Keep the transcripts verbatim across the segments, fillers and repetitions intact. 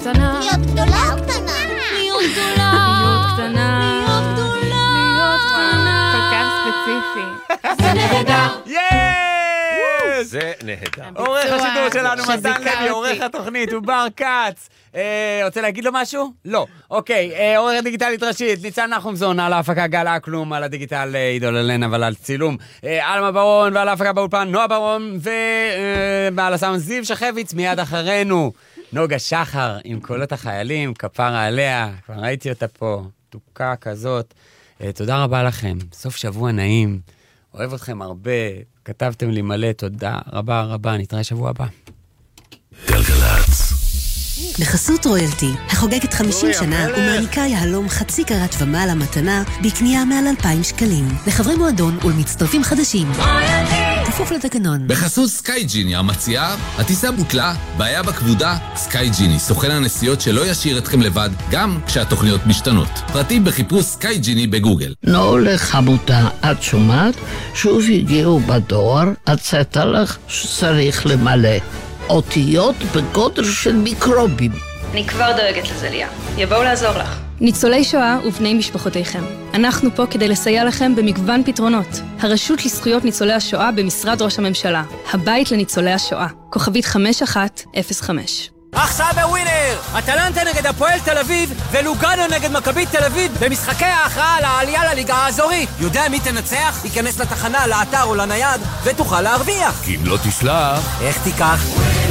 קטנה. להיות גדולה או קטנה? להיות גדולה. להיות קטנה. להיות גדולה. להיות קטנה. כל כך ספציפי. זה נהדר. יאיי! זה נהדר. עורך השידור שלנו מתן לוי, עורך התוכנית, הוא בר קץ. רוצה להגיד לו משהו? לא. אוקיי, עורך דיגיטלית ראשית, ניצן נחומזון, על ההפקה גל אקלום, על הדיגיטל עידו ללן, אבל על צילום אלמה ברון, ועל ההפקה באולפן נועה ברון, ועל הסאונד זיו שחביץ, מיד אחרינו נוגה שחר, עם קולות החיילים, כפרה עליה, כבר ראיתי אותה פה, תוקה כזאת. תודה רבה לכם, סוף שבוע נעים, אוהב אתכם הרבה, כתבתם לי מלא, תודה רבה רבה, נתראה שבוע הבא. גלגלצ. בחסות רויאלטי, החוגגת חמישים שנה ומעניקה יהלום חצי קרת ומעלה מתנה בקנייה מעל אלפיים שקלים. לחברי מועדון ולמצטרפים חדשים. כפוף לתקנון. בחסות סקאי ג'יני המציעה, הטיסה בוטלה, בעיה בכבודה, סקאי ג'יני, סוכן הנסיעות שלא ישאיר אתכם לבד, גם כשהתוכניות משתנות. פרטים בחיפוש סקאי ג'יני בגוגל. נו לחמותה, את שומעת? שוב הגיעו בדואר, הצאת לך שצריך למלא. אותיות בגודל של מיקרובים. אני כבר דואגת לזה, ליה. יבואו לעזור לך. ניצולי שואה ובני משפחותיכם. אנחנו פה כדי לסייע לכם במגוון פתרונות. הרשות לזכויות ניצולי השואה במשרד ראש הממשלה. הבית לניצולי השואה. כוכבית חמש אחת אפס חמש. עכשיו בווינר! אטלנטה נגד הפועל תל אביב ולוגאנו נגד מכבי תל אביב במשחקי ההכרעה לעלייה לליגה האזורית. יודע מי תנצח? ייכנס לתחנה, לאתר או לנייד ותוכל להרוויח. כי אם לא תשלח... איך תיקח?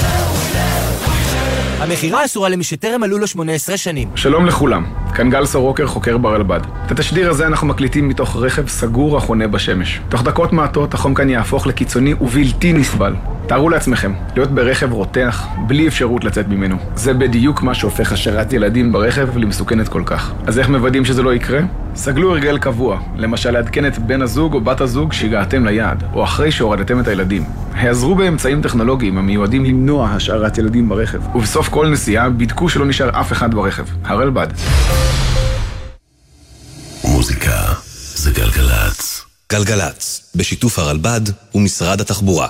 המחירה אסורה למי שטרם מלאו לו שמונה עשרה שנים. שלום לכולם, כאן גל סורוקר, חוקר ברלב"ד. את התשדיר הזה אנחנו מקליטים מתוך רכב סגור החונה בשמש. תוך דקות מעטות החום כאן יהפוך לקיצוני ובלתי נסבל. תארו לעצמכם, להיות ברכב רותח, בלי אפשרות לצאת ממנו. זה בדיוק מה שהופך השארת ילדים ברכב למסוכנת כל כך. אז איך מוודאים שזה לא יקרה? סגלו הרגל קבוע, למשל לעדכן את בן הזוג או בת הזוג שהגעתם ליעד, או אחרי שהורדתם את הילדים. העזרו באמצעים טכנולוגיים המיועדים למנוע השארת ילדים ברכב. ובסוף כל נסיעה בדקו שלא נשאר אף אחד ברכב. הרלב"ד. מוזיקה זה גלגלצ. גלגלצ, בשיתוף הרלב"ד ומשרד התחבורה.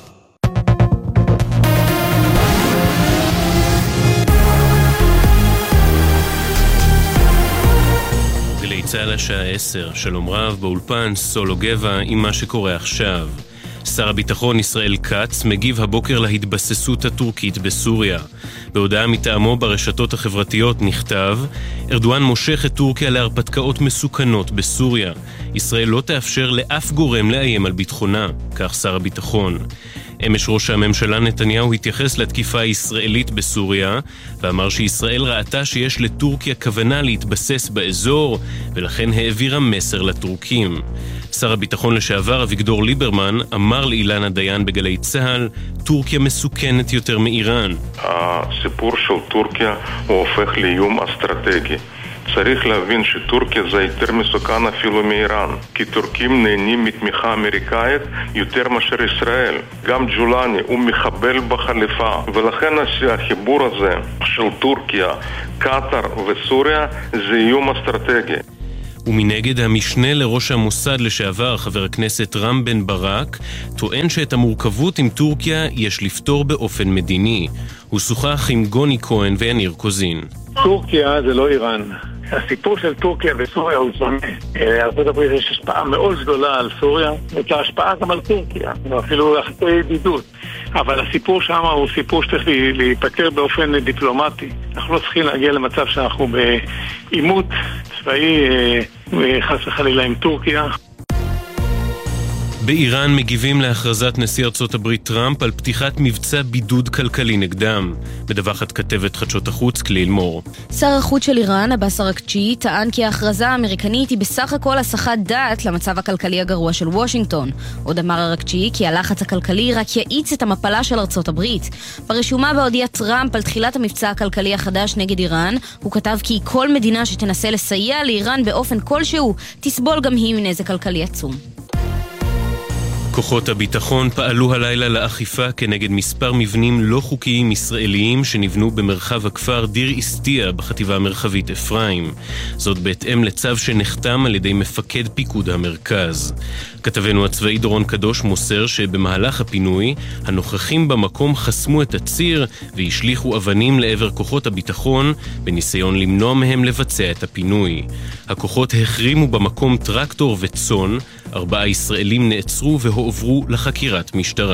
צהל השעה עשר, שלום רב, באולפן סולו גבע עם מה שקורה עכשיו. שר הביטחון ישראל כץ מגיב הבוקר להתבססות הטורקית בסוריה. בהודעה מטעמו ברשתות החברתיות נכתב, ארדואן מושך את טורקיה להרפתקאות מסוכנות בסוריה. ישראל לא תאפשר לאף גורם לאיים על ביטחונה, כך שר הביטחון. אמש ראש הממשלה נתניהו התייחס לתקיפה הישראלית בסוריה, ואמר שישראל ראתה שיש לטורקיה כוונה להתבסס באזור, ולכן העבירה מסר לטורקים. שר הביטחון לשעבר אביגדור ליברמן אמר לאילנה דיין בגלי צהל, טורקיה מסוכנת יותר מאיראן. הסיפור של טורקיה הוא הופך לאיום אסטרטגי. צריך להבין שטורקיה זה יותר מסוכן אפילו מאיראן, כי טורקים נהנים מתמיכה אמריקאית יותר מאשר ישראל. גם ג'ולני הוא מחבל בחליפה, ולכן החיבור הזה של טורקיה, קטר וסוריה זה איום אסטרטגי. ומנגד המשנה לראש המוסד לשעבר, חבר הכנסת רם בן ברק, טוען שאת המורכבות עם טורקיה יש לפתור באופן מדיני. הוא שוחח עם גוני כהן ויניר קוזין. טורקיה זה לא איראן. הסיפור של טורקיה וסוריה הוא זמן. ארצות הברית יש השפעה מאוד גדולה על סוריה, ואת ההשפעה גם על טורקיה, אפילו יחסי ידידות. אבל הסיפור שם הוא סיפור שצריך להיפטר באופן דיפלומטי. אנחנו לא צריכים להגיע למצב שאנחנו בעימות צבאי חס וחלילה עם טורקיה. באיראן מגיבים להכרזת נשיא ארצות הברית טראמפ על פתיחת מבצע בידוד כלכלי נגדם. מדווחת כתבת חדשות החוץ כליל מור. שר החוץ של איראן, עבאס אראגצ'י, טען כי ההכרזה האמריקנית היא בסך הכל הסחת דעת למצב הכלכלי הגרוע של וושינגטון. עוד אמר אראגצ'י כי הלחץ הכלכלי רק יאיץ את המפלה של ארצות הברית. ברשומה בהודיע טראמפ על תחילת המבצע הכלכלי החדש נגד איראן, הוא כתב כי כל מדינה שתנסה לסייע לאיראן באופן כלשהו, תסבול גם היא מנזק כלכלי עצום. כוחות הביטחון פעלו הלילה לאכיפה כנגד מספר מבנים לא חוקיים ישראליים שנבנו במרחב הכפר דיר איסטיה בחטיבה המרחבית אפרים. זאת בהתאם לצו שנחתם על ידי מפקד פיקוד המרכז. כתבנו הצבאי דורון קדוש מוסר שבמהלך הפינוי הנוכחים במקום חסמו את הציר והשליחו אבנים לעבר כוחות הביטחון בניסיון למנוע מהם לבצע את הפינוי. הכוחות החרימו במקום טרקטור וצון, ארבעה ישראלים נעצרו והועברו לחקירת משטרה.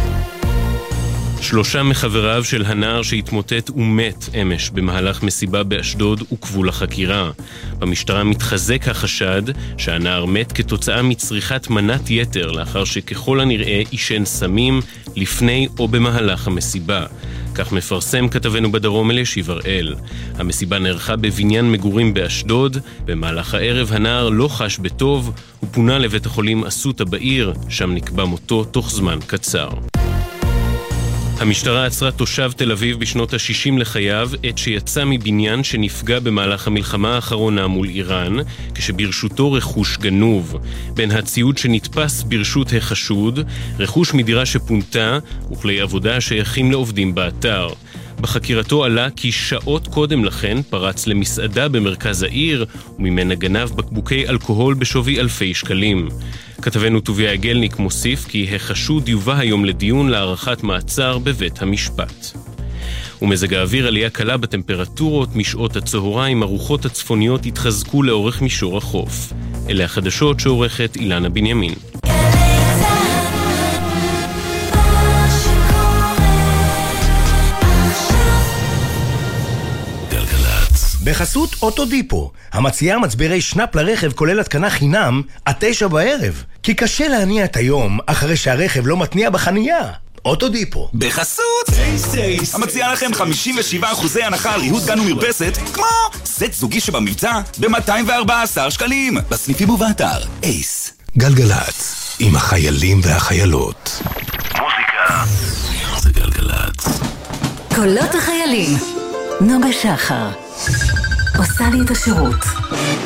שלושה מחבריו של הנער שהתמוטט ומת אמש במהלך מסיבה באשדוד עוכבו לחקירה. במשטרה מתחזק החשד שהנער מת כתוצאה מצריכת מנת יתר לאחר שככל הנראה עישן סמים לפני או במהלך המסיבה. כך מפרסם כתבנו בדרום אלישיב הראל. המסיבה נערכה בבניין מגורים באשדוד. במהלך הערב הנער לא חש בטוב, הוא פונה לבית החולים אסותא בעיר, שם נקבע מותו תוך זמן קצר. המשטרה עצרה תושב תל אביב בשנות ה-שישים לחייו עת שיצא מבניין שנפגע במהלך המלחמה האחרונה מול איראן, כשברשותו רכוש גנוב. בין הציוד שנתפס ברשות החשוד, רכוש מדירה שפונתה וכלי עבודה שייכים לעובדים באתר. בחקירתו עלה כי שעות קודם לכן פרץ למסעדה במרכז העיר וממנה גנב בקבוקי אלכוהול בשווי אלפי שקלים. כתבנו טוביה אגלניק מוסיף כי החשוד יובא היום לדיון להארכת מעצר בבית המשפט. ומזג האוויר עלייה קלה בטמפרטורות, משעות הצהריים הרוחות הצפוניות התחזקו לאורך מישור החוף. אלה החדשות שעורכת אילנה בנימין. בחסות אוטודיפו, המציעה מצברי שנאפ לרכב כולל התקנה חינם עד תשע בערב. כי קשה להניע את היום אחרי שהרכב לא מתניע בחנייה. אוטודיפו. בחסות אייס אייס, המציעה לכם חמישים ושבעה אחוזי הנחה על ריהוט גן ומרפסת, כמו סט זוגי שבמבצע ב-מאתיים וארבעה עשר שקלים. בסניפים ובאתר אייס. גלגלץ, עם החיילים והחיילות. מוזיקה זה גלגלץ. קולות החיילים. נוגה שחר עושה לי את השירות.